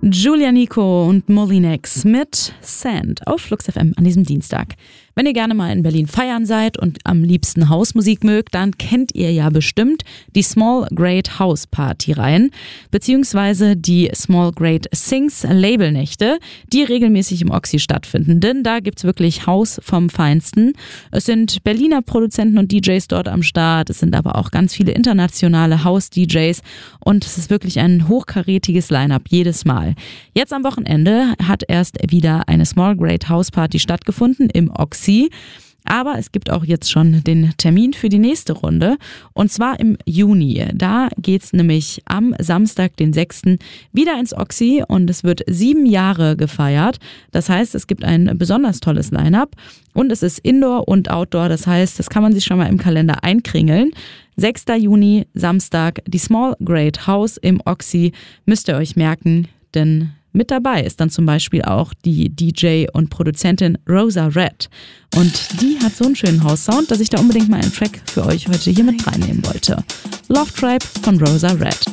Julia Nico und Molinex mit Sand auf Flux FM an diesem Dienstag. Wenn ihr gerne mal in Berlin feiern seid und am liebsten Hausmusik mögt, dann kennt ihr ja bestimmt die Small Great House Party Reihen, beziehungsweise die Small Great Sings Labelnächte, die regelmäßig im Oxy stattfinden. Denn da gibt's wirklich Haus vom Feinsten. Es sind Berliner Produzenten und DJs dort am Start. Es sind aber auch ganz viele internationale House-DJs und es ist wirklich ein hochkarätiges Line-Up jedes Mal. Jetzt am Wochenende hat erst wieder eine Small Great House Party stattgefunden im Oxy. Aber es gibt auch jetzt schon den Termin für die nächste Runde und zwar im Juni. Da geht's nämlich am Samstag, den 6. wieder ins Oxy und es wird 7 Jahre gefeiert. Das heißt, es gibt ein besonders tolles Line-Up und es ist Indoor und Outdoor. Das heißt, das kann man sich schon mal im Kalender einkringeln. 6. Juni, Samstag, die Small Great House im Oxy. Müsst ihr euch merken, denn mit dabei ist dann zum Beispiel auch die DJ und Produzentin Rosa Red. Und die hat so einen schönen House-Sound, dass ich da unbedingt mal einen Track für euch heute hier mit reinnehmen wollte. Love Tribe von Rosa Red.